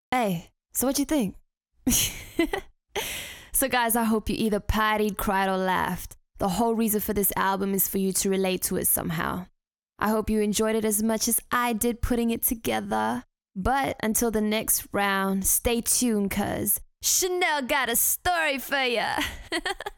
Hey, so what you think? So guys, I hope you either partied, cried, or laughed. The whole reason for this album is for you to relate to it somehow. I hope you enjoyed it as much as I did putting it together. But until the next round, stay tuned, cause Chanel got a story for ya.